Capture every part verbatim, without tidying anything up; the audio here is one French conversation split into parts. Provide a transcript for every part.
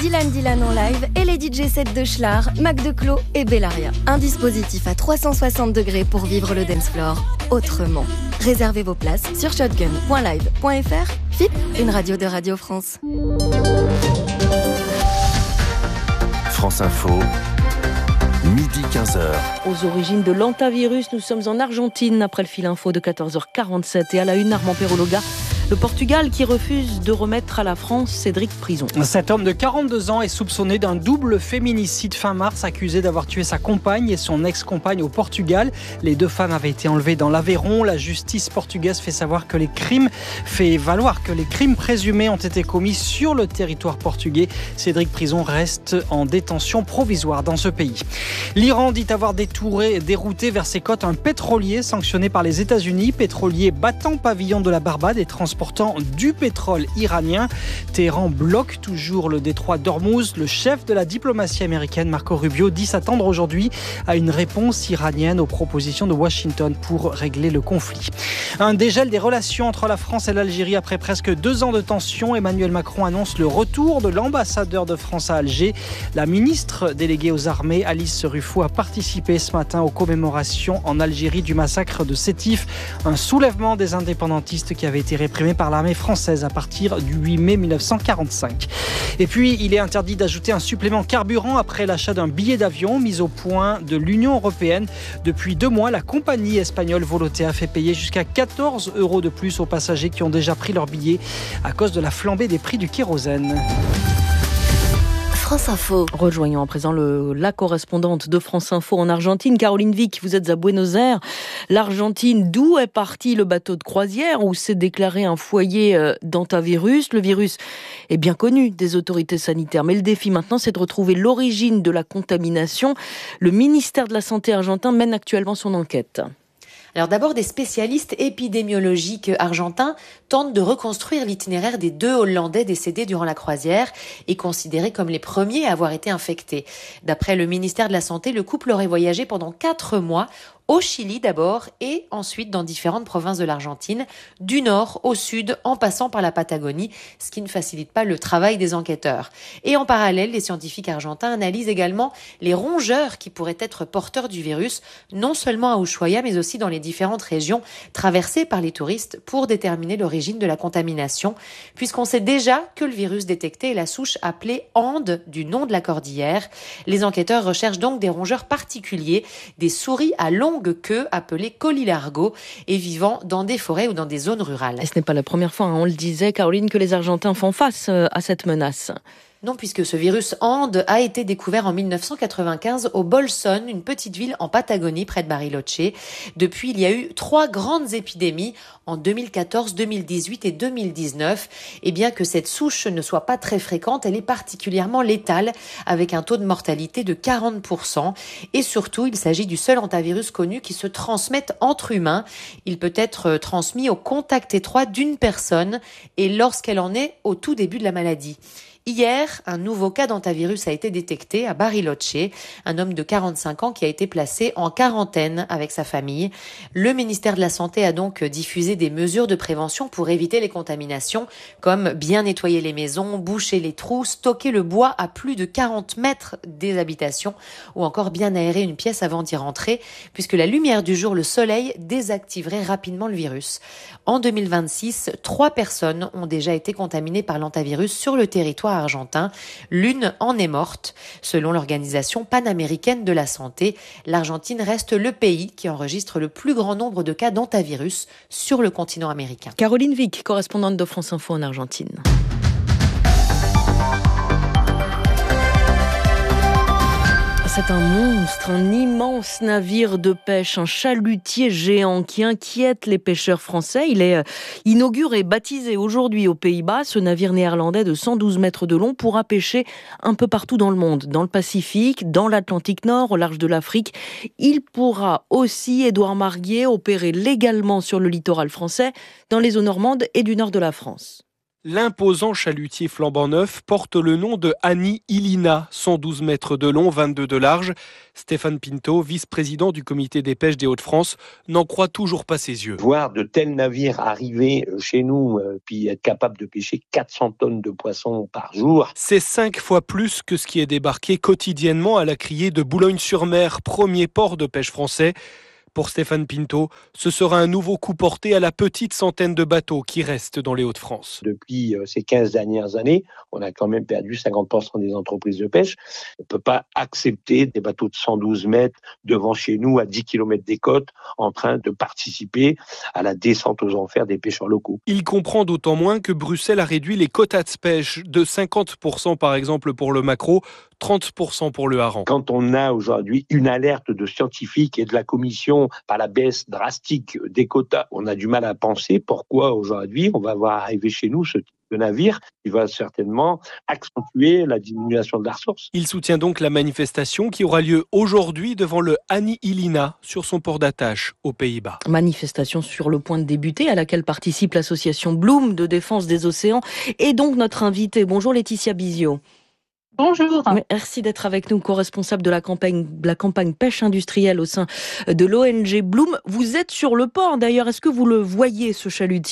Dylan Dylan en live et les D J sets de Schlar, Mac DeClos et Bellaria. Un dispositif à trois cent soixante degrés pour vivre le dance floor autrement. Réservez vos places sur shotgun point live point f r. F I P, une radio de Radio France. France Info, midi quinze heures. Aux origines de l'hantavirus, nous sommes en Argentine après le fil info de quatorze heures quarante-sept. Et à la une, Armand Perrologa, le Portugal qui refuse de remettre à la France Cédric Prison. Cet homme de quarante-deux ans est soupçonné d'un double féminicide fin mars, accusé d'avoir tué sa compagne et son ex-compagne au Portugal. Les deux femmes avaient été enlevées dans l'Aveyron. La justice portugaise fait savoir que les crimes, fait valoir que les crimes présumés ont été commis sur le territoire portugais. Cédric Prison reste en détention provisoire dans ce pays. L'Iran dit avoir détouré, dérouté vers ses côtes un pétrolier sanctionné par les États-Unis, pétrolier battant pavillon de la Barbade et transportant du pétrole iranien. Téhéran bloque toujours le détroit d'Ormuz. Le chef de la diplomatie américaine, Marco Rubio, dit s'attendre aujourd'hui à une réponse iranienne aux propositions de Washington pour régler le conflit. Un dégel des relations entre la France et l'Algérie après presque deux ans de tension. Emmanuel Macron annonce le retour de l'ambassadeur de France à Alger. La ministre déléguée aux armées, Alice Ruffo, a participé ce matin aux commémorations en Algérie du massacre de Sétif, un soulèvement des indépendantistes qui avait été réprimé par l'armée française à partir du huit mai mille neuf cent quarante-cinq. Et puis, il est interdit d'ajouter un supplément carburant après l'achat d'un billet d'avion mis au point de l'Union européenne. Depuis deux mois, la compagnie espagnole Volotea fait payer jusqu'à quatorze euros de plus aux passagers qui ont déjà pris leur billet à cause de la flambée des prix du kérosène. France Info. Rejoignons à présent le, la correspondante de France Info en Argentine, Caroline Vic. Vous êtes à Buenos Aires, l'Argentine, d'où est parti le bateau de croisière où s'est déclaré un foyer d'hantavirus. Le virus est bien connu des autorités sanitaires, mais le défi maintenant, c'est de retrouver l'origine de la contamination. Le ministère de la Santé argentin mène actuellement son enquête. Alors d'abord, des spécialistes épidémiologiques argentins tentent de reconstruire l'itinéraire des deux Hollandais décédés durant la croisière et considérés comme les premiers à avoir été infectés. D'après le ministère de la Santé, le couple aurait voyagé pendant quatre mois au Chili d'abord et ensuite dans différentes provinces de l'Argentine, du nord au sud en passant par la Patagonie, ce qui ne facilite pas le travail des enquêteurs. Et en parallèle, les scientifiques argentins analysent également les rongeurs qui pourraient être porteurs du virus, non seulement à Ushuaia mais aussi dans les différentes régions traversées par les touristes pour déterminer l'origine de la contamination, puisqu'on sait déjà que le virus détecté est la souche appelée Ande du nom de la cordillère. Les enquêteurs recherchent donc des rongeurs particuliers, des souris à longue queue appelées colilargo et vivant dans des forêts ou dans des zones rurales. Et ce n'est pas la première fois, hein, on le disait, Caroline, que les Argentins font face à cette menace. Non, puisque ce virus Ande a été découvert en mille neuf cent quatre-vingt-quinze au Bolson, une petite ville en Patagonie près de Bariloche. Depuis, il y a eu trois grandes épidémies en deux mille quatorze, deux mille dix-huit et deux mille dix-neuf. Et bien que cette souche ne soit pas très fréquente, elle est particulièrement létale avec un taux de mortalité de quarante pour cent. Et surtout, il s'agit du seul hantavirus connu qui se transmet entre humains. Il peut être transmis au contact étroit d'une personne et lorsqu'elle en est au tout début de la maladie. Hier, un nouveau cas d'hantavirus a été détecté à Bariloche, un homme de quarante-cinq ans qui a été placé en quarantaine avec sa famille. Le ministère de la Santé a donc diffusé des mesures de prévention pour éviter les contaminations, comme bien nettoyer les maisons, boucher les trous, stocker le bois à plus de quarante mètres des habitations, ou encore bien aérer une pièce avant d'y rentrer, puisque la lumière du jour, le soleil, désactiverait rapidement le virus. En deux mille vingt-six, trois personnes ont déjà été contaminées par l'hantavirus sur le territoire argentin. L'une en est morte. Selon l'Organisation panaméricaine de la santé, l'Argentine reste le pays qui enregistre le plus grand nombre de cas d'hantavirus sur le continent américain. Caroline Vic, correspondante de France Info en Argentine. C'est un monstre, un immense navire de pêche, un chalutier géant qui inquiète les pêcheurs français. Il est inauguré, baptisé aujourd'hui aux Pays-Bas. Ce navire néerlandais de cent douze mètres de long pourra pêcher un peu partout dans le monde, dans le Pacifique, dans l'Atlantique Nord, au large de l'Afrique. Il pourra aussi, Édouard Marguier, opérer légalement sur le littoral français, dans les eaux normandes et du nord de la France. L'imposant chalutier flambant neuf porte le nom de Annie Ilina, cent douze mètres de long, vingt-deux de large. Stéphane Pinto, vice-président du comité des pêches des Hauts-de-France, n'en croit toujours pas ses yeux. Voir de tels navires arriver chez nous, euh, puis être capable de pêcher quatre cents tonnes de poissons par jour. C'est cinq fois plus que ce qui est débarqué quotidiennement à la criée de Boulogne-sur-Mer, premier port de pêche français. Pour Stéphane Pinto, ce sera un nouveau coup porté à la petite centaine de bateaux qui restent dans les Hauts-de-France. Depuis ces quinze dernières années, on a quand même perdu cinquante pour cent des entreprises de pêche. On ne peut pas accepter des bateaux de cent douze mètres devant chez nous à dix kilomètres des côtes en train de participer à la descente aux enfers des pêcheurs locaux. Il comprend d'autant moins que Bruxelles a réduit les quotas de pêche de cinquante pour cent par exemple pour le maquereau, trente pour cent pour le hareng. Quand on a aujourd'hui une alerte de scientifiques et de la Commission par la baisse drastique des quotas, on a du mal à penser pourquoi aujourd'hui on va voir arriver chez nous ce type de navire qui va certainement accentuer la diminution de la ressource. Il soutient donc la manifestation qui aura lieu aujourd'hui devant le Annie Ilina sur son port d'attache aux Pays-Bas. Manifestation sur le point de débuter à laquelle participe l'association Bloom de défense des océans et donc notre invitée. Bonjour Laetitia Bizio. Bonjour. Merci d'être avec nous, co-responsable de la campagne, la campagne pêche industrielle au sein de l'O N G Bloom. Vous êtes sur le port d'ailleurs, est-ce que vous le voyez ce chalutier ?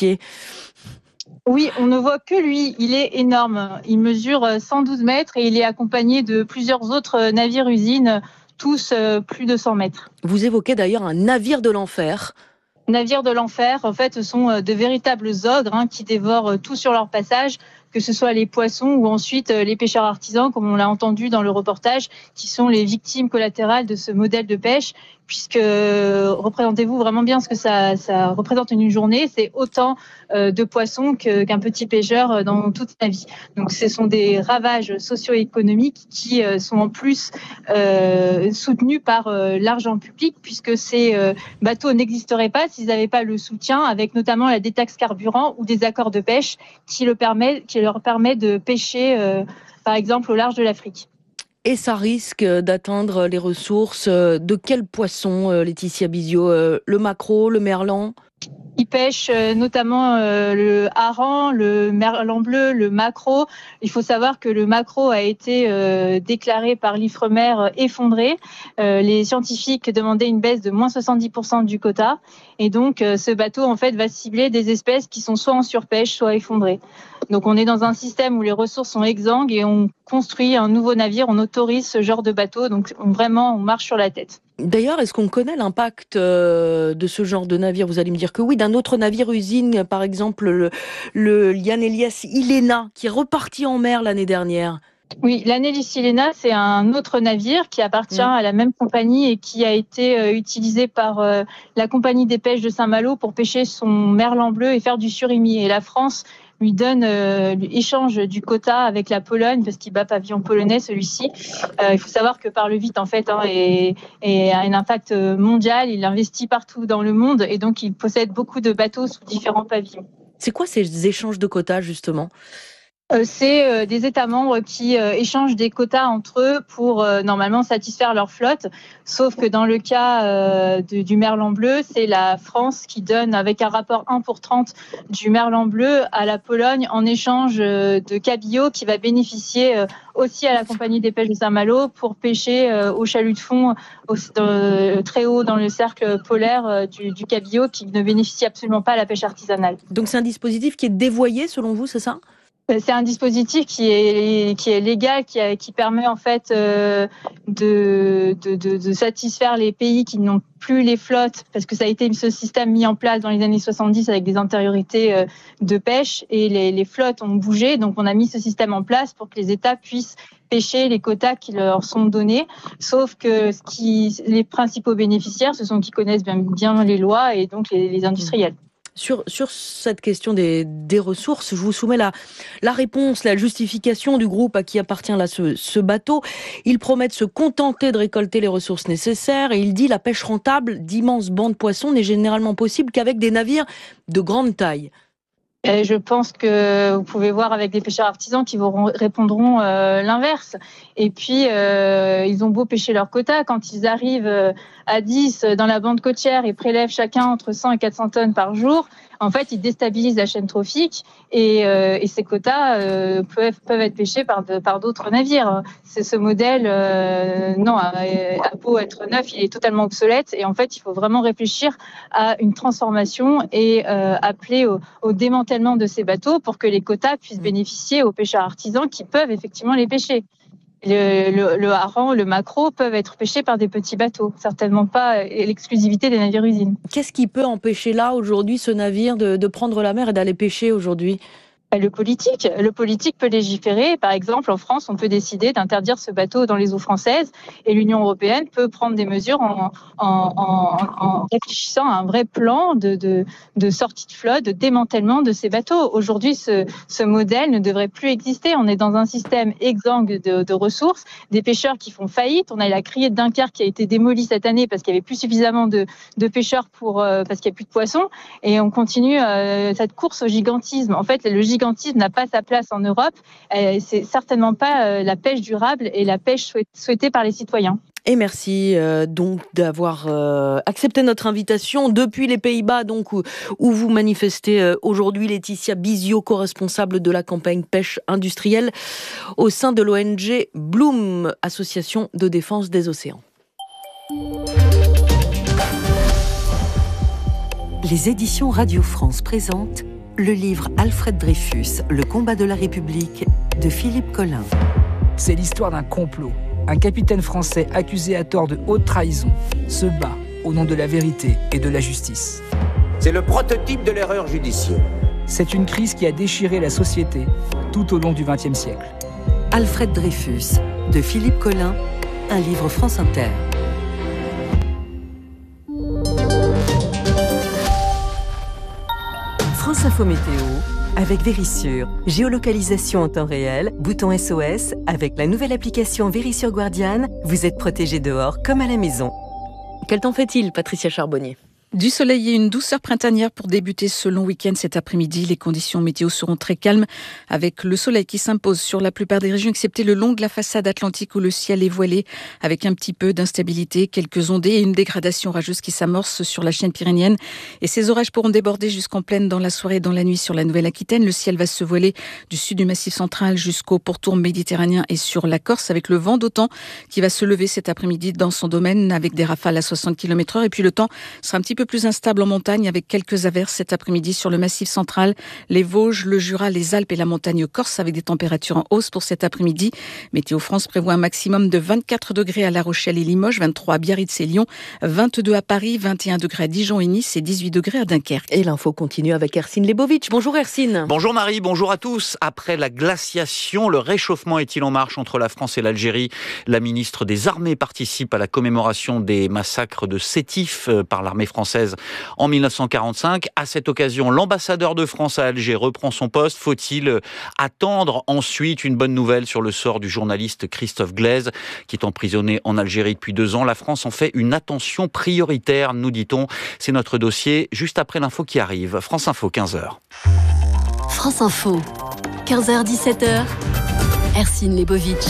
Oui, on ne voit que lui, il est énorme. Il mesure cent douze mètres et il est accompagné de plusieurs autres navires-usines, tous plus de cent mètres. Vous évoquez d'ailleurs un navire de l'enfer. Navires de l'enfer, en fait, ce sont de véritables ogres hein, qui dévorent tout sur leur passage, que ce soit les poissons ou ensuite les pêcheurs artisans, comme on l'a entendu dans le reportage, qui sont les victimes collatérales de ce modèle de pêche, puisque représentez-vous vraiment bien ce que ça, ça représente une journée, c'est autant euh, de poissons que, qu'un petit pêcheur dans toute sa vie. Donc ce sont des ravages socio-économiques qui euh, sont en plus euh, soutenus par euh, l'argent public, puisque ces euh, bateaux n'existeraient pas s'ils n'avaient pas le soutien, avec notamment la détaxe carburant ou des accords de pêche qui, le permet, qui leur permet de pêcher, euh, par exemple, au large de l'Afrique. Et ça risque d'atteindre les ressources de quel poisson, Laetitia Bizio ? Le maquereau, le merlan ? Ils pêchent notamment le hareng, le merlan bleu, le maquereau. Il faut savoir que le maquereau a été déclaré par l'Ifremer effondré. Les scientifiques demandaient une baisse de moins soixante-dix pour cent du quota. Et donc, ce bateau, en fait, va cibler des espèces qui sont soit en surpêche, soit effondrées. Donc, on est dans un système où les ressources sont exsangues et on construit un nouveau navire, on autorise ce genre de bateau. Donc, on, vraiment, on marche sur la tête. D'ailleurs, est-ce qu'on connaît l'impact de ce genre de navire ? Vous allez me dire que oui, d'un autre navire-usine, par exemple le, le Jan Elias Ilena, qui est reparti en mer l'année dernière. Oui, l'Anélis Ilena, c'est un autre navire qui appartient mmh. à la même compagnie et qui a été euh, utilisé par euh, la compagnie des pêches de Saint-Malo pour pêcher son merlan bleu et faire du surimi. Et la France lui donne euh, échange du quota avec la Pologne parce qu'il bat pavillon polonais celui-ci. Euh, il faut savoir que par le vite en fait hein, et, et a un impact mondial. Il investit partout dans le monde et donc il possède beaucoup de bateaux sous différents pavillons. C'est quoi ces échanges de quotas justement ? Euh, c'est euh, des États membres qui euh, échangent des quotas entre eux pour euh, normalement satisfaire leur flotte. Sauf que dans le cas euh, de, du merlan bleu, c'est la France qui donne avec un rapport un pour trente du merlan bleu à la Pologne en échange euh, de cabillaud qui va bénéficier euh, aussi à la compagnie des pêches de Saint-Malo pour pêcher euh, au chalut de fond au, euh, très haut dans le cercle polaire euh, du, du cabillaud qui ne bénéficie absolument pas à la pêche artisanale. Donc c'est un dispositif qui est dévoyé selon vous, c'est ça ? C'est un dispositif qui est qui est légal, qui, a, qui permet en fait euh, de, de, de, de satisfaire les pays qui n'ont plus les flottes, parce que ça a été ce système mis en place dans les années soixante-dix avec des antériorités euh, de pêche et les, les flottes ont bougé, donc on a mis ce système en place pour que les États puissent pêcher les quotas qui leur sont donnés. Sauf que ce qui, les principaux bénéficiaires, ce sont qui connaissent bien, bien les lois et donc les, les industriels. Sur, sur cette question des, des ressources, je vous soumets la, la réponse, la justification du groupe à qui appartient là ce, ce bateau. Il promet de se contenter de récolter les ressources nécessaires et il dit la pêche rentable d'immenses bancs de poissons n'est généralement possible qu'avec des navires de grande taille. Et je pense que vous pouvez voir avec des pêcheurs artisans qui vous répondront euh, l'inverse. Et puis, euh, ils ont beau pêcher leur quota, quand ils arrivent à dix dans la bande côtière et prélèvent chacun entre cent et quatre cents tonnes par jour, en fait, ils déstabilisent la chaîne trophique et, euh, et ces quotas euh, peuvent, peuvent être pêchés par, de, par d'autres navires. C'est ce modèle, euh, non, à, à beau être neuf, il est totalement obsolète et en fait, il faut vraiment réfléchir à une transformation et euh, appeler au, au démantèlement de ces bateaux pour que les quotas puissent bénéficier aux pêcheurs artisans qui peuvent effectivement les pêcher. Le, le, le hareng, le maquereau peuvent être pêchés par des petits bateaux, certainement pas l'exclusivité des navires-usines. Qu'est-ce qui peut empêcher là aujourd'hui ce navire de, de prendre la mer et d'aller pêcher aujourd'hui ? Le politique, le politique peut légiférer. Par exemple, en France, on peut décider d'interdire ce bateau dans les eaux françaises et l'Union européenne peut prendre des mesures en, en, en, en réfléchissant à un vrai plan de, de, de sortie de flotte, de démantèlement de ces bateaux. Aujourd'hui, ce, ce modèle ne devrait plus exister. On est dans un système exsangue de, de ressources, des pêcheurs qui font faillite. On a la criée de Dunkerque qui a été démolie cette année parce qu'il y avait plus suffisamment de, de pêcheurs pour, euh, parce qu'il n'y a plus de poissons. Et on continue euh, cette course au gigantisme. En fait, le gigantisme Le gigantisme n'a pas sa place en Europe. Euh, c'est certainement pas euh, la pêche durable et la pêche souhaitée par les citoyens. Et merci euh, donc d'avoir euh, accepté notre invitation depuis les Pays-Bas, donc où, où vous manifestez euh, aujourd'hui. Laetitia Bizio, co-responsable de la campagne pêche industrielle au sein de l'O N G Bloom, association de défense des océans. Les éditions Radio France présentent le livre Alfred Dreyfus, Le combat de la République, de Philippe Collin. C'est l'histoire d'un complot. Un capitaine français accusé à tort de haute trahison se bat au nom de la vérité et de la justice. C'est le prototype de l'erreur judiciaire. C'est une crise qui a déchiré la société tout au long du vingtième siècle. Alfred Dreyfus, de Philippe Collin, un livre France Inter. France Info Météo, avec Vérissure. Géolocalisation en temps réel, bouton S O S, avec la nouvelle application Vérissure Guardian, vous êtes protégé dehors comme à la maison. Quel temps fait-il, Patricia Charbonnier ? Du soleil et une douceur printanière pour débuter ce long week-end cet après-midi. Les conditions météo seront très calmes avec le soleil qui s'impose sur la plupart des régions excepté le long de la façade atlantique où le ciel est voilé avec un petit peu d'instabilité, quelques ondées et une dégradation orageuse qui s'amorce sur la chaîne pyrénéenne. Et ces orages pourront déborder jusqu'en pleine dans la soirée et dans la nuit sur la Nouvelle-Aquitaine. Le ciel va se voiler du sud du Massif central jusqu'au pourtour méditerranéen et sur la Corse avec le vent d'OTAN qui va se lever cet après-midi dans son domaine avec des rafales à soixante kilomètres heure. Et puis le temps sera un petit peu plus instable en montagne avec quelques averses cet après-midi sur le Massif central, les Vosges, le Jura, les Alpes et la montagne corse avec des températures en hausse pour cet après-midi. Météo France prévoit un maximum de vingt-quatre degrés à La Rochelle et Limoges, vingt-trois à Biarritz et Lyon, vingt-deux à Paris, vingt et un degrés à Dijon et Nice et dix-huit degrés à Dunkerque. Et l'info continue avec Ercine Lebovitch. Bonjour Ercine. Bonjour Marie, bonjour à tous. Après la glaciation, le réchauffement est-il en marche entre la France et l'Algérie ? La ministre des Armées participe à la commémoration des massacres de Sétif par l'armée française en mille neuf cent quarante-cinq. À cette occasion, l'ambassadeur de France à Alger reprend son poste. Faut-il attendre ensuite une bonne nouvelle sur le sort du journaliste Christophe Glaise, qui est emprisonné en Algérie depuis deux ans ? La France en fait une attention prioritaire, nous dit-on. C'est notre dossier juste après l'info qui arrive. France Info, quinze heures. France Info, quinze heures dix-sept heures, Ercine Lebovitch.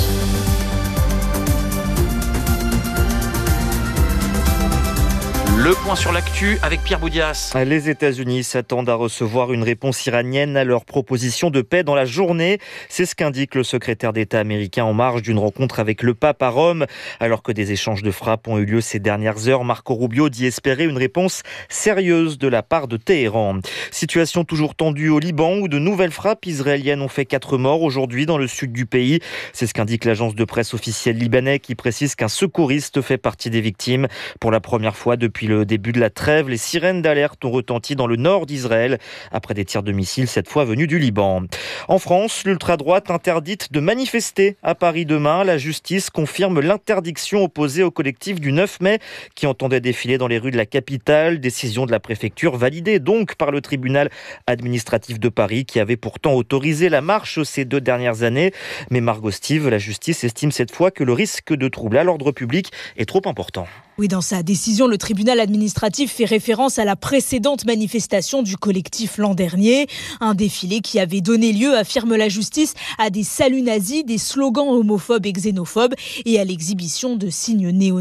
Le point sur l'actu avec Pierre Boudias. Les États-Unis s'attendent à recevoir une réponse iranienne à leur proposition de paix dans la journée. C'est ce qu'indique le secrétaire d'État américain en marge d'une rencontre avec le pape à Rome. Alors que des échanges de frappes ont eu lieu ces dernières heures, Marco Rubio dit espérer une réponse sérieuse de la part de Téhéran. Situation toujours tendue au Liban où de nouvelles frappes israéliennes ont fait quatre morts aujourd'hui dans le sud du pays. C'est ce qu'indique l'agence de presse officielle libanaise qui précise qu'un secouriste fait partie des victimes. Pour la première fois depuis le début de la trêve, les sirènes d'alerte ont retenti dans le nord d'Israël après des tirs de missiles, cette fois venus du Liban. En France, l'ultra-droite interdite de manifester à Paris demain. La justice confirme l'interdiction opposée au collectif du neuf mai qui entendait défiler dans les rues de la capitale. Décision de la préfecture validée donc par le tribunal administratif de Paris qui avait pourtant autorisé la marche ces deux dernières années. Mais Margot Stive, la justice estime cette fois que le risque de trouble à l'ordre public est trop important. Oui, dans sa décision, le tribunal administratif fait référence à la précédente manifestation du collectif l'an dernier. Un défilé qui avait donné lieu, affirme la justice, à des saluts nazis, des slogans homophobes et xénophobes et à l'exhibition de signes néo-nazis.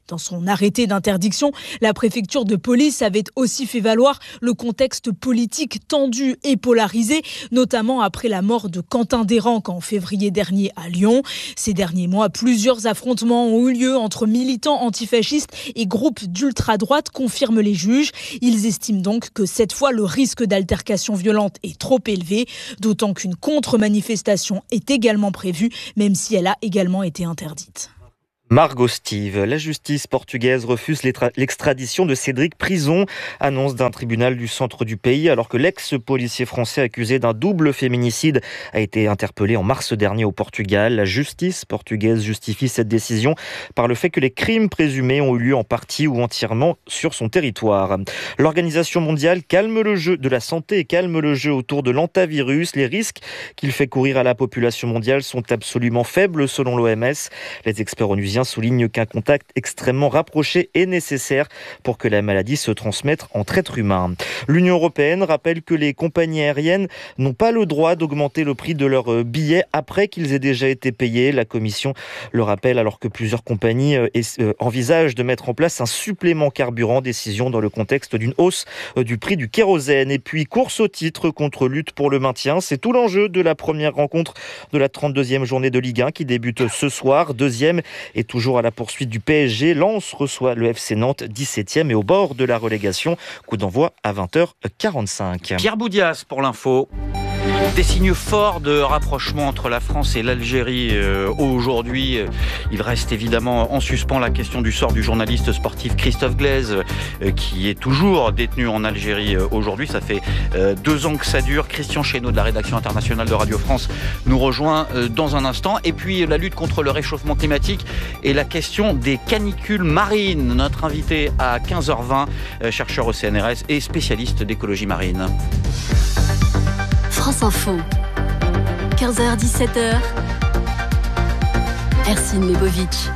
Dans son arrêté d'interdiction, la préfecture de police avait aussi fait valoir le contexte politique tendu et polarisé, notamment après la mort de Quentin Desranques en février dernier à Lyon. Ces derniers mois, plusieurs affrontements ont eu lieu entre militants antifascistes et groupes d'ultra-droite, confirment les juges. Ils estiment donc que cette fois, le risque d'altercation violente est trop élevé, d'autant qu'une contre-manifestation est également prévue, même si elle a également été interdite. Margot Steve, la justice portugaise refuse l'extradition de Cédric Prison, annonce d'un tribunal du centre du pays, alors que l'ex-policier français accusé d'un double féminicide a été interpellé en mars dernier au Portugal. La justice portugaise justifie cette décision par le fait que les crimes présumés ont eu lieu en partie ou entièrement sur son territoire. L'Organisation mondiale calme le jeu de la santé et calme le jeu autour de l'hantavirus. Les risques qu'il fait courir à la population mondiale sont absolument faibles selon l'O M S. Les experts onusiens souligne qu'un contact extrêmement rapproché est nécessaire pour que la maladie se transmette entre êtres humains. L'Union européenne rappelle que les compagnies aériennes n'ont pas le droit d'augmenter le prix de leurs billets après qu'ils aient déjà été payés. La Commission le rappelle alors que plusieurs compagnies envisagent de mettre en place un supplément carburant, décision dans le contexte d'une hausse du prix du kérosène. Et puis course au titre contre lutte pour le maintien, c'est tout l'enjeu de la première rencontre de la trente-deuxième journée de Ligue un qui débute ce soir. Deuxième et toujours à la poursuite du P S G, Lens reçoit le F C Nantes, dix-septième et au bord de la relégation. Coup d'envoi à vingt heures quarante-cinq. Pierre Boudias pour l'info. Des signes forts de rapprochement entre la France et l'Algérie euh, aujourd'hui. Il reste évidemment en suspens la question du sort du journaliste sportif Christophe Glaise, euh, qui est toujours détenu en Algérie euh, aujourd'hui. Ça fait euh, deux ans que ça dure. Christian Chesneau de la rédaction internationale de Radio France nous rejoint euh, dans un instant. Et puis la lutte contre le réchauffement climatique et la question des canicules marines. Notre invité à quinze heures vingt, euh, chercheur au C N R S et spécialiste d'écologie marine. France Info, quinze heures dix-sept heures, Ercine Lebovic.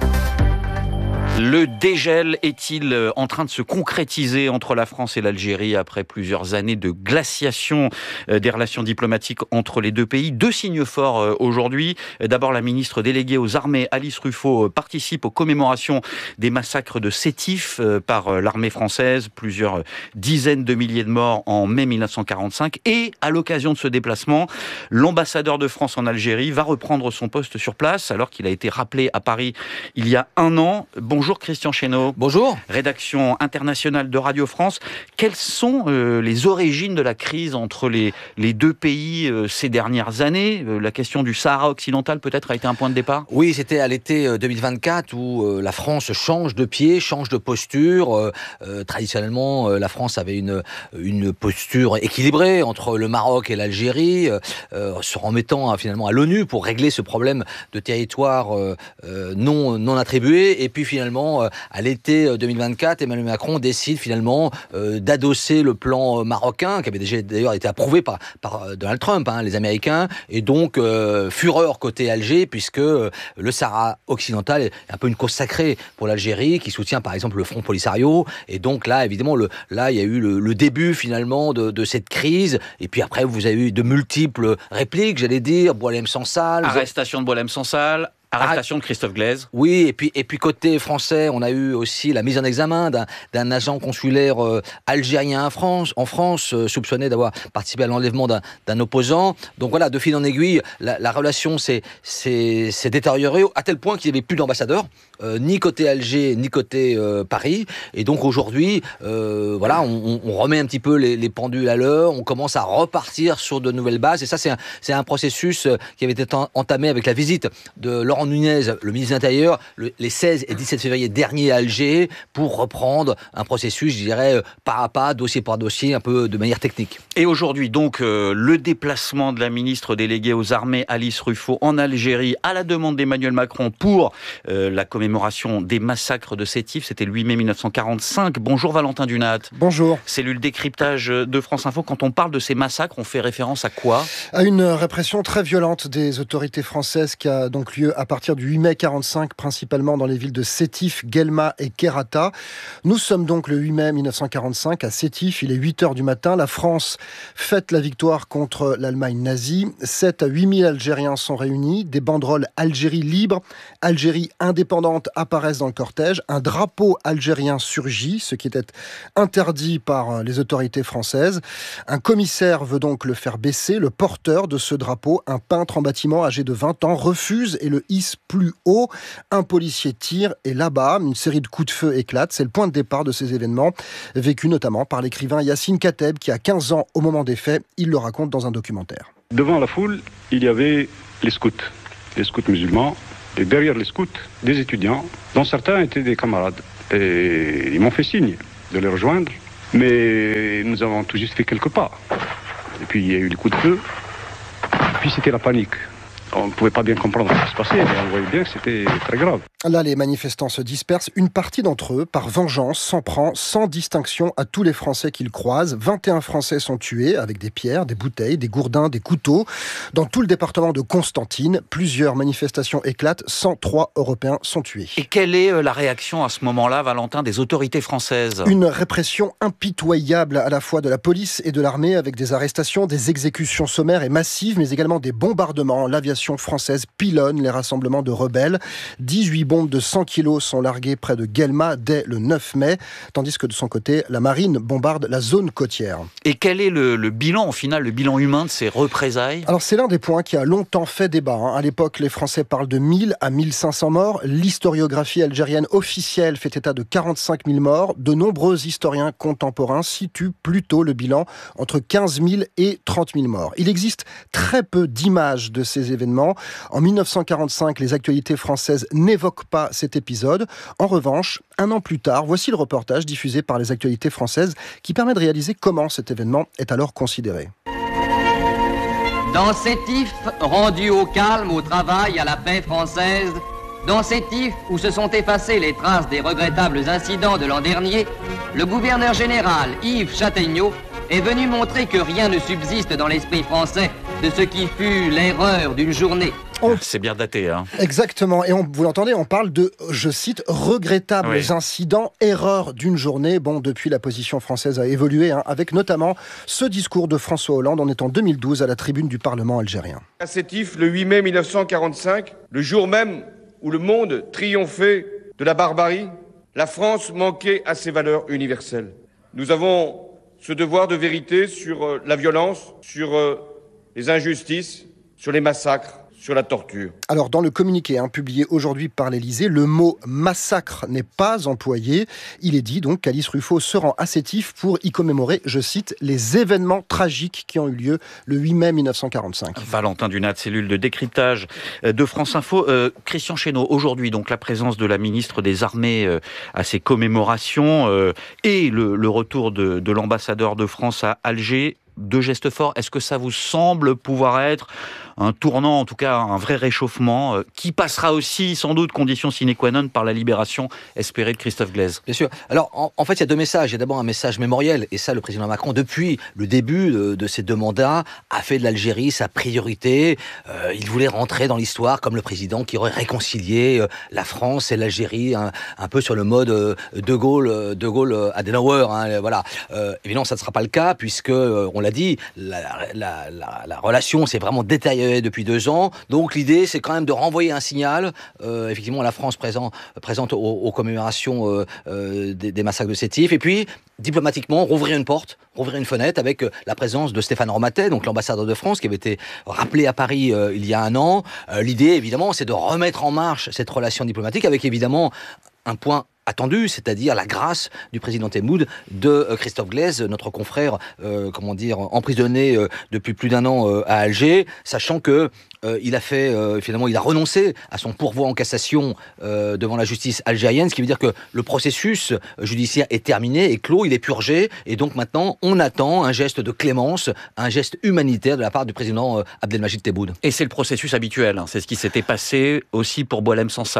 Le dégel est-il en train de se concrétiser entre la France et l'Algérie après plusieurs années de glaciation des relations diplomatiques entre les deux pays? Deux signes forts aujourd'hui. D'abord, la ministre déléguée aux armées, Alice Ruffaut, participe aux commémorations des massacres de Sétif par l'armée française. Plusieurs dizaines de milliers de morts en mai mille neuf cent quarante-cinq. Et à l'occasion de ce déplacement, l'ambassadeur de France en Algérie va reprendre son poste sur place alors qu'il a été rappelé à Paris il y a un an. Bonjour Christian Chesneau. Bonjour. Rédaction internationale de Radio France. Quelles sont euh, les origines de la crise entre les, les deux pays euh, ces dernières années? euh, La question du Sahara occidental peut-être a été un point de départ? Oui, c'était à l'été deux mille vingt-quatre où euh, la France change de pied, change de posture. Euh, euh, traditionnellement, euh, la France avait une, une posture équilibrée entre le Maroc et l'Algérie, euh, se remettant hein, finalement à l'ONU pour régler ce problème de territoire euh, euh, non, non attribué. Et puis finalement, à l'été deux mille vingt-quatre, Emmanuel Macron décide finalement euh, d'adosser le plan marocain, qui avait déjà d'ailleurs été approuvé par, par Donald Trump, hein, les Américains, et donc euh, fureur côté Alger, puisque euh, le Sahara occidental est un peu une cause sacrée pour l'Algérie, qui soutient par exemple le Front Polisario, et donc là, évidemment, le, là, il y a eu le, le début finalement de, de cette crise, et puis après, vous avez eu de multiples répliques, j'allais dire, Boualem Sansal. Arrestation de Boualem Sansal. Arrestation de Christophe Glaise. Oui, et puis, et puis côté français, on a eu aussi la mise en examen d'un, d'un agent consulaire euh, algérien en France, en France euh, soupçonné d'avoir participé à l'enlèvement d'un, d'un opposant. Donc voilà, de fil en aiguille, la, la relation s'est, s'est, s'est détériorée à tel point qu'il n'y avait plus d'ambassadeur, euh, ni côté Alger, ni côté euh, Paris. Et donc aujourd'hui, euh, voilà, on, on remet un petit peu les, les pendules à l'heure, on commence à repartir sur de nouvelles bases. Et ça, c'est un, c'est un processus qui avait été entamé avec la visite de Laurent Nunez, le ministre de l'Intérieur, le, les seize et dix-sept février dernier à Alger, pour reprendre un processus, je dirais, pas à pas, dossier par dossier, un peu de manière technique. Et aujourd'hui, donc, euh, le déplacement de la ministre déléguée aux armées, Alice Ruffaut, en Algérie, à la demande d'Emmanuel Macron, pour euh, la commémoration des massacres de Sétif, c'était le huit mai mille neuf cent quarante-cinq. Bonjour Valentin Dunat. Bonjour. Cellule décryptage de France Info. Quand on parle de ces massacres, on fait référence à quoi? À une répression très violente des autorités françaises qui a donc lieu à partir du huit mai quarante-cinq, principalement dans les villes de Sétif, Guelma et Kherrata. Nous sommes donc le huit mai mille neuf cent quarante-cinq à Sétif, il est huit heures du matin. La France fête la victoire contre l'Allemagne nazie. sept à huit mille Algériens sont réunis. Des banderoles Algérie libre, Algérie indépendante apparaissent dans le cortège. Un drapeau algérien surgit, ce qui était interdit par les autorités françaises. Un commissaire veut donc le faire baisser. Le porteur de ce drapeau, un peintre en bâtiment âgé de vingt ans, refuse et le hisse plus haut. Un policier tire et là-bas, une série de coups de feu éclate. C'est le point de départ de ces événements, vécu notamment par l'écrivain Yassine Kateb, qui a quinze ans au moment des faits. Il le raconte dans un documentaire. Devant la foule, il y avait les scouts, les scouts musulmans, et derrière les scouts, des étudiants, dont certains étaient des camarades. Et ils m'ont fait signe de les rejoindre, mais nous avons tout juste fait quelques pas. Et puis il y a eu les coups de feu, puis c'était la panique. On ne pouvait pas bien comprendre ce qui se passait, mais on voyait bien que c'était très grave. Là, les manifestants se dispersent. Une partie d'entre eux, par vengeance, s'en prend sans distinction à tous les Français qu'ils croisent. vingt et un Français sont tués avec des pierres, des bouteilles, des gourdins, des couteaux. Dans tout le département de Constantine, plusieurs manifestations éclatent. cent trois Européens sont tués. Et quelle est la réaction à ce moment-là, Valentin, des autorités françaises ? Une répression impitoyable à la fois de la police et de l'armée, avec des arrestations, des exécutions sommaires et massives, mais également des bombardements. L'aviation française pilonne les rassemblements de rebelles. dix-huit bombes de cent kilos sont larguées près de Guelma dès le neuf mai, tandis que de son côté, la marine bombarde la zone côtière. Et quel est le, le bilan, au final, le bilan humain de ces représailles ? Alors c'est l'un des points qui a longtemps fait débat. Hein. À l'époque, les Français parlent de mille à mille cinq cents morts. L'historiographie algérienne officielle fait état de quarante-cinq mille morts. De nombreux historiens contemporains situent plutôt le bilan entre quinze mille et trente mille morts. Il existe très peu d'images de ces événements. En mille neuf cent quarante-cinq, les actualités françaises n'évoquent pas cet épisode. En revanche, un an plus tard, voici le reportage diffusé par les actualités françaises qui permet de réaliser comment cet événement est alors considéré. Dans Sétif, rendu au calme, au travail, à la paix française, dans Sétif, où se sont effacées les traces des regrettables incidents de l'an dernier, le gouverneur général Yves Châtaigneau est venu montrer que rien ne subsiste dans l'esprit français de ce qui fut l'erreur d'une journée. On... C'est bien daté, hein. Exactement. Et on, vous l'entendez, on parle de, je cite, regrettables oui. incidents, erreur d'une journée. Bon, depuis, la position française a évolué, hein, avec notamment ce discours de François Hollande. On est en deux mille douze à la tribune du Parlement algérien. À Sétif, le huit mai mille neuf cent quarante-cinq, le jour même où le monde triomphait de la barbarie, la France manquait à ses valeurs universelles. Nous avons ce devoir de vérité sur euh, la violence, sur euh, les injustices, sur les massacres, sur la torture. Alors, dans le communiqué hein, publié aujourd'hui par l'Élysée, le mot massacre n'est pas employé. Il est dit donc qu'Alice Ruffo se rend à Sétif pour y commémorer, je cite, les événements tragiques qui ont eu lieu le huit mai mille neuf cent quarante-cinq. Valentin Dunat, cellule de décryptage de France Info. Euh, Christian Chesneau, aujourd'hui, donc la présence de la ministre des Armées euh, à ces commémorations euh, et le, le retour de, de l'ambassadeur de France à Alger. Deux gestes forts, est-ce que ça vous semble pouvoir être un tournant, en tout cas un vrai réchauffement, euh, qui passera aussi sans doute condition sine qua non par la libération espérée de Christophe Glaise? Bien sûr. Alors en, en fait il y a deux messages. Il y a d'abord un message mémoriel, et ça le président Macron depuis le début de, de ces deux mandats a fait de l'Algérie sa priorité. Euh, il voulait rentrer dans l'histoire comme le président qui aurait réconcilié euh, la France et l'Algérie un, un peu sur le mode euh, De Gaulle, De Gaulle Adenauer. Hein, voilà. Euh, évidemment ça ne sera pas le cas puisque euh, on l'a dit, la, la, la, la relation s'est vraiment détériorée depuis deux ans. Donc l'idée, c'est quand même de renvoyer un signal. Euh, effectivement, la France présent, présente aux, aux commémorations euh, euh, des, des massacres de Sétif. Et puis, diplomatiquement, rouvrir une porte, rouvrir une fenêtre avec la présence de Stéphane Romatet, donc l'ambassadeur de France, qui avait été rappelé à Paris euh, il y a un an. Euh, l'idée, évidemment, c'est de remettre en marche cette relation diplomatique avec, évidemment, un point attendu, c'est-à-dire la grâce du président Tebboune de euh, Christophe Glaise, notre confrère, euh, comment dire, emprisonné euh, depuis plus d'un an euh, à Alger, sachant que euh, il a fait, euh, finalement, il a renoncé à son pourvoi en cassation euh, devant la justice algérienne, ce qui veut dire que le processus judiciaire est terminé, est clos, il est purgé, et donc maintenant, on attend un geste de clémence, un geste humanitaire de la part du président euh, Abdelmajid Tebboune. Et c'est le processus habituel, hein. C'est ce qui s'était passé aussi pour Boualem Sansal.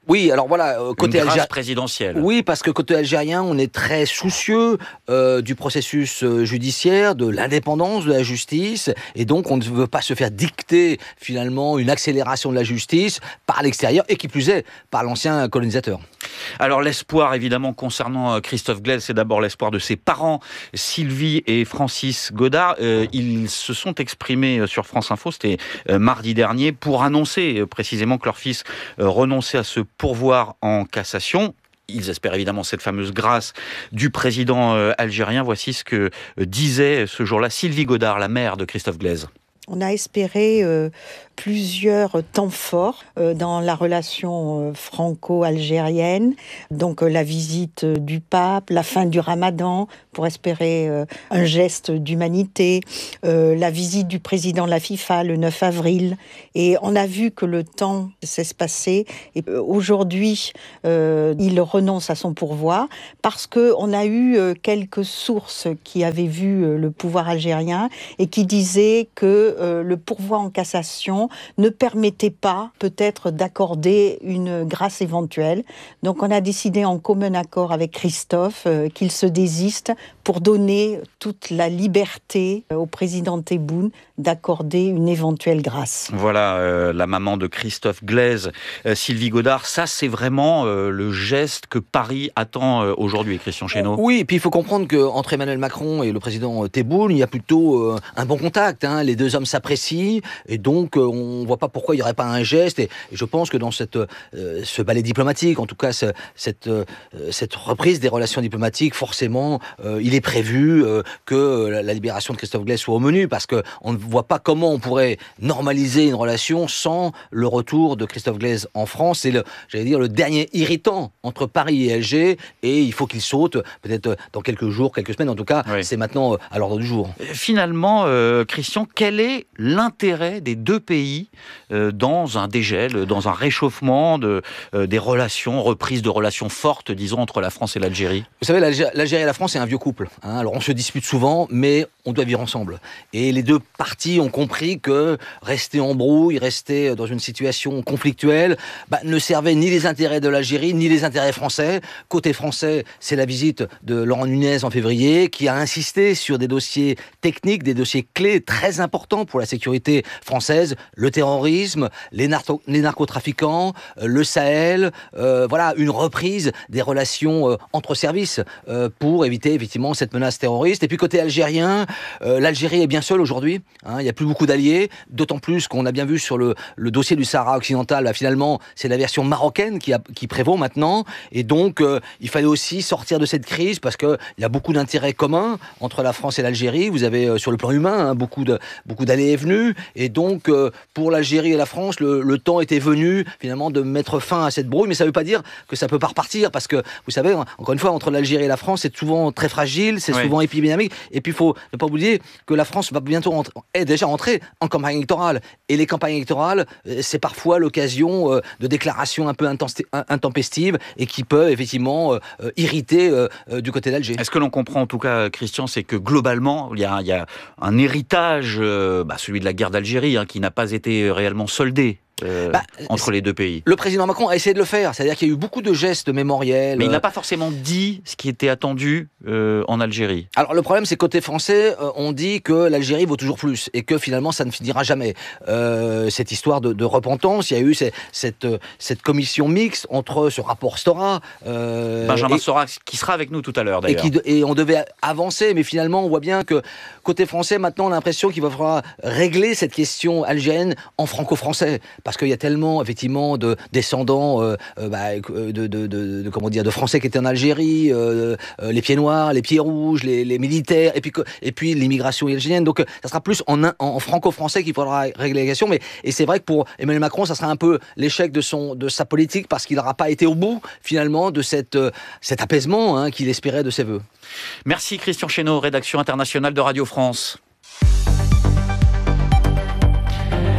Oui, alors voilà, côté algérien présidentiel. Oui, parce que côté algérien, on est très soucieux euh, du processus judiciaire, de l'indépendance de la justice, et donc on ne veut pas se faire dicter finalement une accélération de la justice par l'extérieur, et qui plus est, par l'ancien colonisateur. Alors l'espoir évidemment concernant Christophe Glaise, c'est d'abord l'espoir de ses parents, Sylvie et Francis Godard. Euh, ils se sont exprimés sur France Info, c'était euh, mardi dernier, pour annoncer euh, précisément que leur fils euh, renonçait à se pourvoir en cassation. Ils espèrent évidemment cette fameuse grâce du président euh, algérien. Voici ce que euh, disait ce jour-là Sylvie Godard, la mère de Christophe Glaise. On a espéré euh, plusieurs temps forts euh, dans la relation euh, franco-algérienne, donc euh, la visite euh, du pape, la fin du ramadan pour espérer euh, un geste d'humanité, euh, la visite du président de la FIFA le neuf avril, et on a vu que le temps s'espaçait, et euh, aujourd'hui euh, il renonce à son pourvoi parce qu'on a eu euh, quelques sources qui avaient vu euh, le pouvoir algérien et qui disaient que Euh, le pourvoi en cassation ne permettait pas peut-être d'accorder une grâce éventuelle. Donc on a décidé en commun accord avec Christophe euh, qu'il se désiste pour donner toute la liberté euh, au président Tebboune d'accorder une éventuelle grâce. Voilà, euh, la maman de Christophe Glaise, euh, Sylvie Godard, ça c'est vraiment euh, le geste que Paris attend euh, aujourd'hui, Christian Chesneau. Oui, et puis il faut comprendre qu'entre Emmanuel Macron et le président Tebboune, il y a plutôt euh, un bon contact, hein. Les deux hommes s'apprécient, et donc euh, on ne voit pas pourquoi il n'y aurait pas un geste, et, et je pense que dans cette, euh, ce ballet diplomatique, en tout cas ce, cette, euh, cette reprise des relations diplomatiques, forcément euh, il est prévu euh, que la, la libération de Christophe Glaise soit au menu, parce qu'on ne voit pas comment on pourrait normaliser une relation sans le retour de Christophe Glaise en France. C'est le, j'allais dire, le dernier irritant entre Paris et Alger, et il faut qu'il saute, peut-être dans quelques jours, quelques semaines, en tout cas, oui. C'est maintenant à l'ordre du jour. Finalement, euh, Christian, quel est l'intérêt des deux pays euh, dans un dégel, dans un réchauffement de, euh, des relations, reprise de relations fortes, disons, entre la France et l'Algérie? Vous savez, l'Algérie et la France, c'est un vieux couple, hein. Alors on se dispute souvent, mais on doit vivre ensemble. Et les deux parties ont compris que rester en brouille, rester dans une situation conflictuelle, bah, ne servait ni les intérêts de l'Algérie, ni les intérêts français. Côté français, c'est la visite de Laurent Nunez en février, qui a insisté sur des dossiers techniques, des dossiers clés très importants pour la sécurité française, le terrorisme, les, narco- les narcotrafiquants, euh, le Sahel, euh, voilà, une reprise des relations euh, entre services euh, pour éviter effectivement cette menace terroriste. Et puis côté algérien, euh, l'Algérie est bien seule aujourd'hui, hein, il n'y a plus beaucoup d'alliés, d'autant plus qu'on a bien vu sur le, le dossier du Sahara occidental, là, finalement, c'est la version marocaine qui, a, qui prévaut maintenant, et donc euh, il fallait aussi sortir de cette crise, parce qu'il y a beaucoup d'intérêts communs entre la France et l'Algérie. Vous avez, euh, sur le plan humain, hein, beaucoup, de, beaucoup d'allées et venues, et donc euh, pour l'Algérie et la France, le, le temps était venu, finalement, de mettre fin à cette brouille, mais ça ne veut pas dire que ça ne peut pas repartir, parce que, vous savez, encore une fois, entre l'Algérie et la France, c'est souvent très fragile, c'est oui. souvent épidémique, et puis il faut ne pas oublier que la France va bientôt rentrer, est déjà entrée en campagne électorale, et les campagnes électorales, c'est parfois l'occasion euh, de déclarations un peu intempestives, et qui peuvent effectivement euh, irriter euh, euh, du côté d'Alger. Est-ce que l'on comprend en tout cas, Christian, c'est que globalement, il y a, il y a un héritage, euh, bah, celui de la guerre d'Algérie, hein, qui n'a pas été réellement soldé Euh, bah, entre les deux pays. Le président Macron a essayé de le faire, c'est-à-dire qu'il y a eu beaucoup de gestes mémoriels. Mais il n'a pas forcément dit ce qui était attendu euh, en Algérie. Alors le problème, c'est que côté français, euh, on dit que l'Algérie vaut toujours plus et que finalement ça ne finira jamais. Euh, cette histoire de, de repentance, il y a eu ces, cette, cette commission mixte entre ce rapport Stora. Euh, Benjamin et, Stora, qui sera avec nous tout à l'heure d'ailleurs. Et, qui, et on devait avancer, mais finalement on voit bien que côté français, maintenant on a l'impression qu'il va falloir régler cette question algérienne en franco-français. Parce qu'il y a tellement, effectivement, de descendants euh, bah, de, de, de, de, comment dire, de Français qui étaient en Algérie, euh, euh, les pieds noirs, les pieds rouges, les, les militaires, et puis, et puis l'immigration algérienne. Donc, ça sera plus en, en franco-français qu'il faudra régler la question. Mais, et c'est vrai que pour Emmanuel Macron, ça sera un peu l'échec de, son, de sa politique, parce qu'il n'aura pas été au bout, finalement, de cette, euh, cet apaisement hein, qu'il espérait de ses voeux. Merci Christian Chesneau, rédaction internationale de Radio France.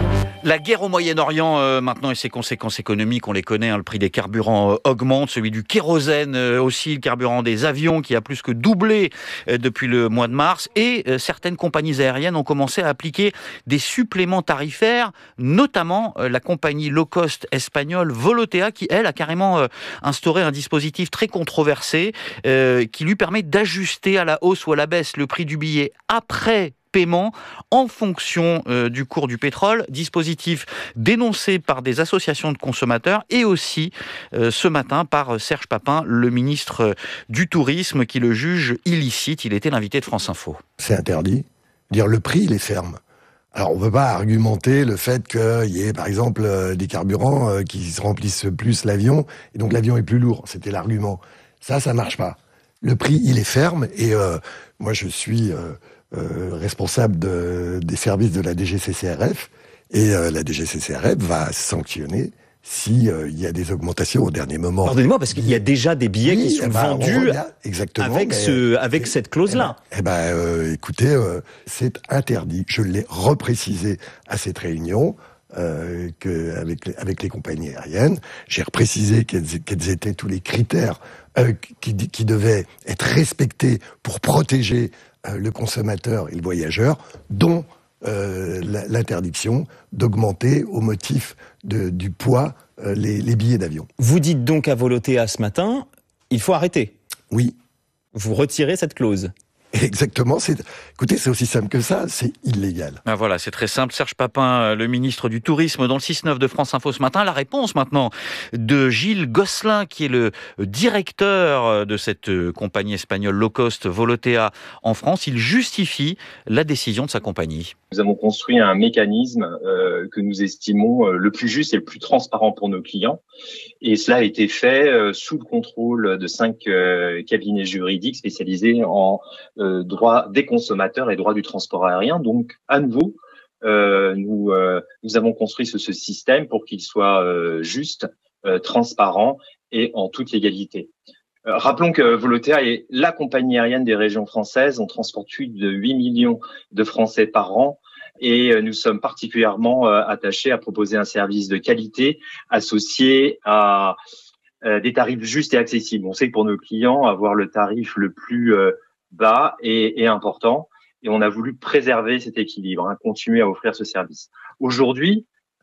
La guerre au Moyen-Orient euh, maintenant et ses conséquences économiques, on les connaît, hein, le prix des carburants euh, augmente, celui du kérosène euh, aussi, le carburant des avions qui a plus que doublé euh, depuis le mois de mars et euh, certaines compagnies aériennes ont commencé à appliquer des suppléments tarifaires, notamment euh, la compagnie low cost espagnole Volotea qui elle a carrément euh, instauré un dispositif très controversé euh, qui lui permet d'ajuster à la hausse ou à la baisse le prix du billet après paiement en fonction euh, du cours du pétrole, dispositif dénoncé par des associations de consommateurs et aussi euh, ce matin par Serge Papin, le ministre du Tourisme qui le juge illicite. Il était l'invité de France Info. C'est interdit. Dire le prix, il est ferme. Alors on ne peut pas argumenter le fait qu'il y ait par exemple euh, des carburants euh, qui remplissent plus l'avion et donc l'avion est plus lourd. C'était l'argument. Ça, ça marche pas. Le prix, il est ferme et euh, moi je suis euh, Euh, responsable de, des services de la D G C C R F et euh, la D G C C R F va sanctionner si euh, il y a des augmentations au dernier moment. Pardonnez-moi, parce qu'il y a déjà des billets oui, qui sont eh ben, vendus exactement, avec, mais, ce, avec eh, cette clause-là. Eh ben, eh ben euh, écoutez, euh, c'est interdit. Je l'ai reprécisé à cette réunion. Euh, que avec les, avec les compagnies aériennes, j'ai reprécisé quels, quels étaient tous les critères euh, qui, qui devaient être respectés pour protéger euh, le consommateur et le voyageur, dont euh, l'interdiction d'augmenter au motif de, du poids euh, les, les billets d'avion. Vous dites donc à Volotea ce matin, il faut arrêter. Oui. Vous retirez cette clause. Exactement. C'est, écoutez, c'est aussi simple que ça, c'est illégal. Ah voilà, c'est très simple. Serge Papin, le ministre du Tourisme, dans le six neuf de France Info ce matin. La réponse maintenant de Gilles Gosselin, qui est le directeur de cette compagnie espagnole low cost Volotea en France. Il justifie la décision de sa compagnie. Nous avons construit un mécanisme euh, que nous estimons euh, le plus juste et le plus transparent pour nos clients. Et cela a été fait euh, sous le contrôle de cinq euh, cabinets juridiques spécialisés en euh, droit des consommateurs et droit du transport aérien. Donc, à nouveau, euh, nous, euh, nous avons construit ce, ce système pour qu'il soit euh, juste, euh, transparent et en toute légalité. Euh, rappelons que Volotea est la compagnie aérienne des régions françaises. On transporte plus de huit millions de Français par an et euh, nous sommes particulièrement euh, attachés à proposer un service de qualité associé à euh, des tarifs justes et accessibles. On sait que pour nos clients, avoir le tarif le plus euh, bas est, est important et on a voulu préserver cet équilibre, hein, continuer à offrir ce service. Aujourd'hui,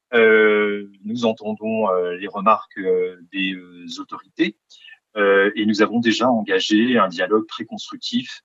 euh, nous entendons euh, les remarques euh, des euh, autorités. Euh, et nous avons déjà engagé un dialogue très constructif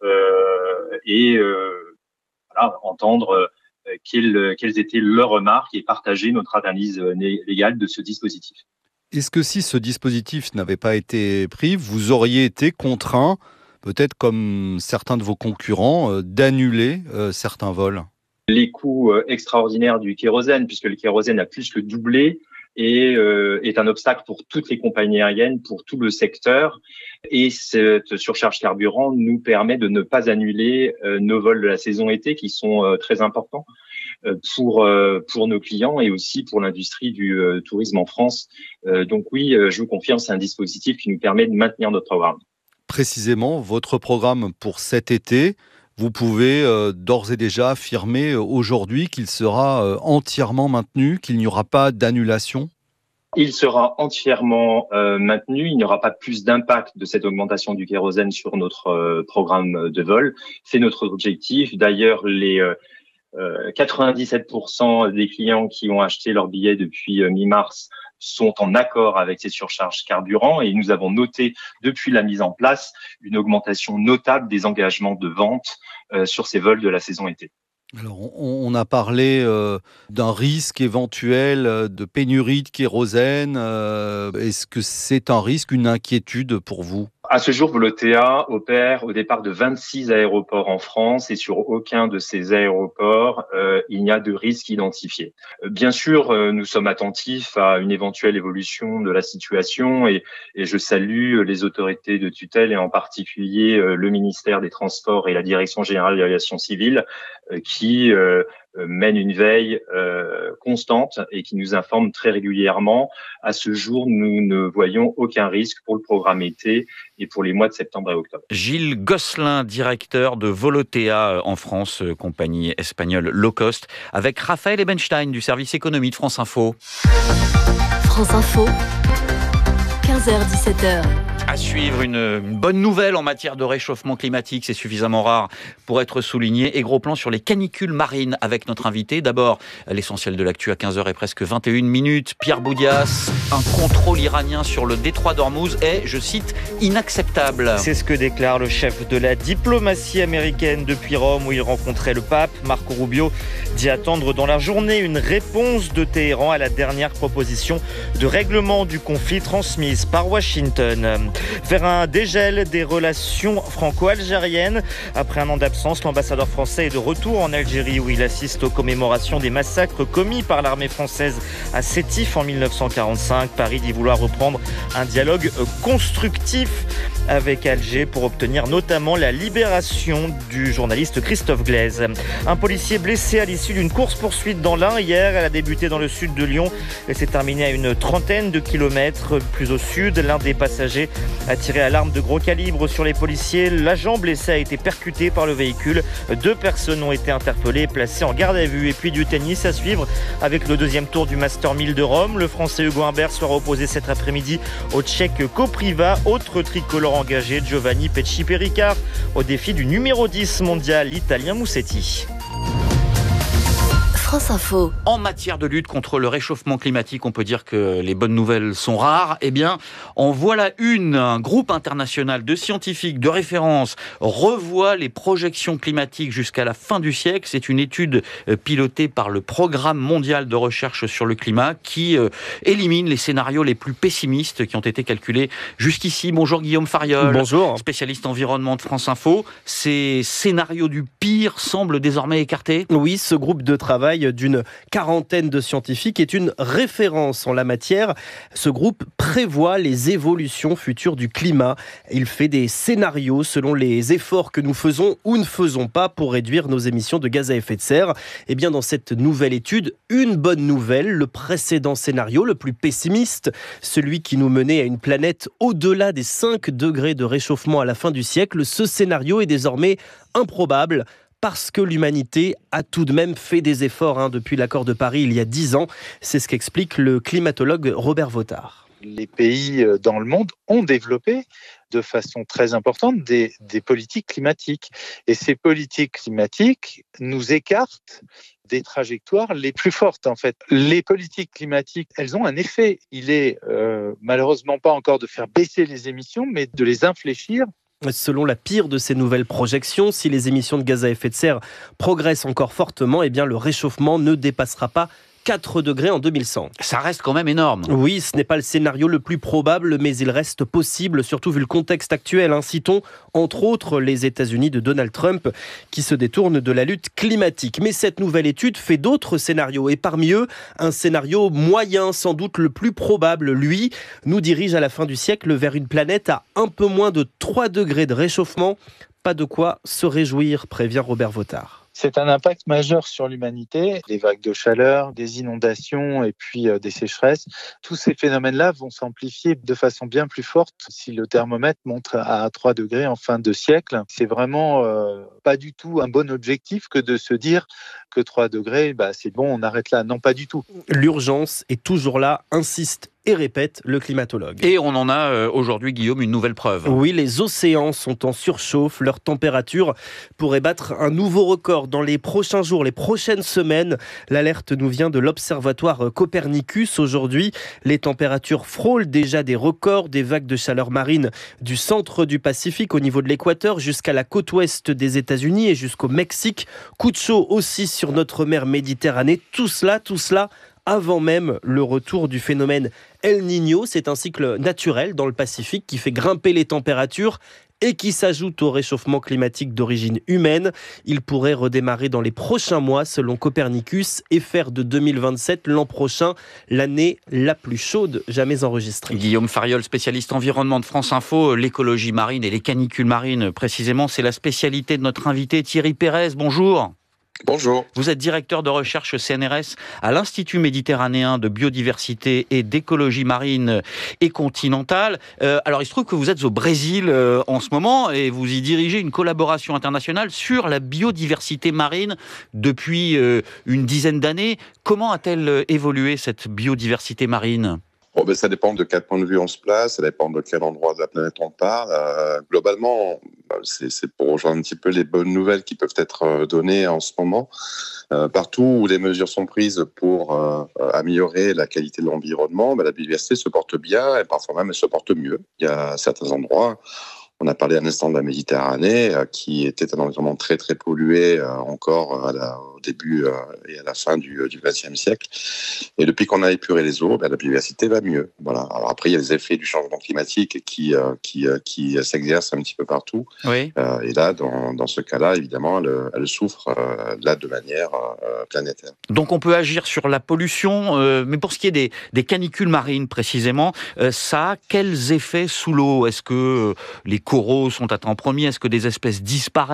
euh, et euh, voilà, entendre euh, quelles, quelles étaient leurs remarques et partager notre analyse légale de ce dispositif. Est-ce que si ce dispositif n'avait pas été pris, vous auriez été contraint, peut-être comme certains de vos concurrents, euh, d'annuler euh, certains vols ? Les coûts euh, extraordinaires du kérosène, puisque le kérosène a plus que doublé, et euh, est un obstacle pour toutes les compagnies aériennes, pour tout le secteur. Et cette surcharge carburant nous permet de ne pas annuler euh, nos vols de la saison été qui sont euh, très importants euh, pour euh, pour nos clients et aussi pour l'industrie du euh, tourisme en France. Euh, donc oui, euh, je vous confirme, c'est un dispositif qui nous permet de maintenir notre programme. Précisément, votre programme pour cet été, vous pouvez euh, d'ores et déjà affirmer euh, aujourd'hui qu'il sera euh, entièrement maintenu, qu'il n'y aura pas d'annulation ? Il sera entièrement euh, maintenu. Il n'y aura pas plus d'impact de cette augmentation du kérosène sur notre euh, programme de vol. C'est notre objectif. D'ailleurs, les euh, euh, quatre-vingt-dix-sept pour cent des clients qui ont acheté leur billet depuis euh, mi-mars sont en accord avec ces surcharges carburant et nous avons noté depuis la mise en place une augmentation notable des engagements de vente euh, sur ces vols de la saison été. Alors, on, on a parlé euh, d'un risque éventuel de pénurie de kérosène. Euh, est-ce que c'est un risque, une inquiétude pour vous ? À ce jour, Volotea opère au départ de vingt-six aéroports en France et sur aucun de ces aéroports, euh, il n'y a de risque identifié. Bien sûr, euh, nous sommes attentifs à une éventuelle évolution de la situation et, et je salue les autorités de tutelle et en particulier euh, le ministère des Transports et la Direction générale de l'aviation civile euh, qui euh, mène une veille euh, constante et qui nous informe très régulièrement. À ce jour, nous ne voyons aucun risque pour le programme été et pour les mois de septembre et octobre. Gilles Gosselin, directeur de Volotea en France, compagnie espagnole low cost, avec Raphaël Ebenstein du service économie de France Info. France Info, quinze heures dix-sept heures. À suivre, une, une bonne nouvelle en matière de réchauffement climatique, c'est suffisamment rare pour être souligné. Et gros plan sur les canicules marines avec notre invité. D'abord, l'essentiel de l'actu à quinze heures et presque vingt et une minutes. Pierre Boudias, un contrôle iranien sur le détroit d'Ormuz est, je cite, inacceptable. C'est ce que déclare le chef de la diplomatie américaine depuis Rome où il rencontrait le pape. Marco Rubio dit attendre dans la journée une réponse de Téhéran à la dernière proposition de règlement du conflit transmise par Washington. Vers un dégel des relations franco-algériennes. Après un an d'absence, l'ambassadeur français est de retour en Algérie où il assiste aux commémorations des massacres commis par l'armée française à Sétif en mille neuf cent quarante-cinq. Paris dit vouloir reprendre un dialogue constructif avec Alger pour obtenir notamment la libération du journaliste Christophe Glaise. Un policier blessé à l'issue d'une course-poursuite dans l'Ain hier. Elle a débuté dans le sud de Lyon et s'est terminée à une trentaine de kilomètres plus au sud. L'un des passagers a tiré à l'arme de gros calibre sur les policiers. L'agent blessé a été percuté par le véhicule. Deux personnes ont été interpellées et placées en garde à vue. Et puis du tennis à suivre avec le deuxième tour du Master mille de Rome. Le Français Hugo Humbert sera opposé cet après-midi au Tchèque Kopriva. Autre tricolore engagé, Giovanni Pesci-Péricard, au défi du numéro dix mondial, l'Italien Musetti. France Info. En matière de lutte contre le réchauffement climatique, on peut dire que les bonnes nouvelles sont rares. Eh bien, en voilà une. Un groupe international de scientifiques de référence revoit les projections climatiques jusqu'à la fin du siècle. C'est une étude pilotée par le Programme mondial de recherche sur le climat qui élimine les scénarios les plus pessimistes qui ont été calculés jusqu'ici. Bonjour Guillaume Fariol. Bonjour. Spécialiste environnement de France Info. Ces scénarios du pire semblent désormais écartés ? Oui, ce groupe de travail d'une quarantaine de scientifiques est une référence en la matière. Ce groupe prévoit les évolutions futures du climat. Il fait des scénarios selon les efforts que nous faisons ou ne faisons pas pour réduire nos émissions de gaz à effet de serre. Et bien dans cette nouvelle étude, une bonne nouvelle, le précédent scénario, le plus pessimiste, celui qui nous menait à une planète au-delà des cinq degrés de réchauffement à la fin du siècle, ce scénario est désormais improbable. Parce que l'humanité a tout de même fait des efforts hein, depuis l'accord de Paris il y a dix ans. C'est ce qu'explique le climatologue Robert Votard. Les pays dans le monde ont développé de façon très importante des, des politiques climatiques. Et ces politiques climatiques nous écartent des trajectoires les plus fortes, en fait. Les politiques climatiques, elles ont un effet. Il est euh, malheureusement pas encore de faire baisser les émissions, mais de les infléchir. Selon la pire de ces nouvelles projections, si les émissions de gaz à effet de serre progressent encore fortement, eh bien le réchauffement ne dépassera pas quatre degrés en deux mille cent. Ça reste quand même énorme. Oui, ce n'est pas le scénario le plus probable, mais il reste possible, surtout vu le contexte actuel. Hein. Citons, entre autres, les États-Unis de Donald Trump, qui se détournent de la lutte climatique. Mais cette nouvelle étude fait d'autres scénarios, et parmi eux, un scénario moyen, sans doute le plus probable, lui, nous dirige à la fin du siècle vers une planète à un peu moins de trois degrés de réchauffement. Pas de quoi se réjouir, prévient Robert Votard. C'est un impact majeur sur l'humanité. Les vagues de chaleur, des inondations et puis euh, des sécheresses. Tous ces phénomènes-là vont s'amplifier de façon bien plus forte si le thermomètre montre à trois degrés en fin de siècle. C'est vraiment euh, pas du tout un bon objectif que de se dire que trois degrés, bah, c'est bon, on arrête là. Non, pas du tout. L'urgence est toujours là, insiste et répète le climatologue. Et on en a euh, aujourd'hui, Guillaume, une nouvelle preuve. Oui, les océans sont en surchauffe. Leur température pourrait battre un nouveau record dans les prochains jours, les prochaines semaines. L'alerte nous vient de l'observatoire Copernicus. Aujourd'hui, les températures frôlent déjà des records, des vagues de chaleur marine du centre du Pacifique au niveau de l'équateur jusqu'à la côte ouest des États-Unis et jusqu'au Mexique. Coup de chaud aussi sur notre mer Méditerranée. Tout cela, tout cela avant même le retour du phénomène El Niño. C'est un cycle naturel dans le Pacifique qui fait grimper les températures et qui s'ajoute au réchauffement climatique d'origine humaine. Il pourrait redémarrer dans les prochains mois selon Copernicus et faire de deux mille vingt-sept l'an prochain l'année la plus chaude jamais enregistrée. Guillaume Fariol, spécialiste environnement de France Info, l'écologie marine et les canicules marines précisément, c'est la spécialité de notre invité Thierry Pérez. Bonjour. Bonjour. Vous êtes directeur de recherche C N R S à l'Institut méditerranéen de biodiversité et d'écologie marine et continentale. Euh, alors, il se trouve que vous êtes au Brésil euh, en ce moment et vous y dirigez une collaboration internationale sur la biodiversité marine depuis euh, une dizaine d'années. Comment a-t-elle évolué, cette biodiversité marine ? Bon, ben, ça dépend de quel point de vue on se place, ça dépend de quel endroit de la planète on parle. Euh, globalement, c'est, c'est pour rejoindre un petit peu les bonnes nouvelles qui peuvent être données en ce moment. Euh, partout où les mesures sont prises pour euh, améliorer la qualité de l'environnement, ben, la biodiversité se porte bien et parfois même elle se porte mieux. Il y a certains endroits. On a parlé un instant de la Méditerranée, euh, qui était un environnement très très pollué euh, encore à la, au début euh, et à la fin du vingtième siècle. Et depuis qu'on a épuré les eaux, ben, la biodiversité va mieux. Voilà. Alors après, il y a les effets du changement climatique qui euh, qui euh, qui s'exercent un petit peu partout. Oui. Euh, et là, dans dans ce cas-là, évidemment, elle, elle souffre euh, là de manière euh, planétaire. Donc on peut agir sur la pollution, euh, mais pour ce qui est des des canicules marines précisément, euh, ça a quels effets sous l'eau ? Est-ce que euh, les coraux sont atteints en premier ? Est-ce que des espèces disparaissent ?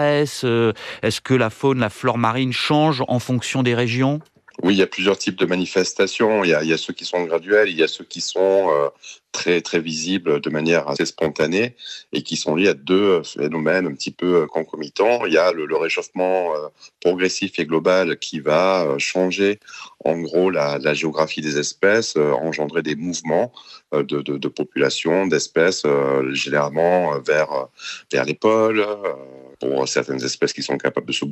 Est-ce que la faune, la flore marine change en fonction des régions ? Oui, il y a plusieurs types de manifestations. Il y a, il y a ceux qui sont graduels, il y a ceux qui sont euh, très très visibles de manière assez spontanée et qui sont liés à deux phénomènes un petit peu concomitants. Il y a le, le réchauffement euh, progressif et global qui va euh, changer en gros la, la géographie des espèces, euh, engendrer des mouvements euh, de, de, de population, d'espèces, euh, généralement vers, vers les pôles, euh, pour certaines espèces qui sont capables de se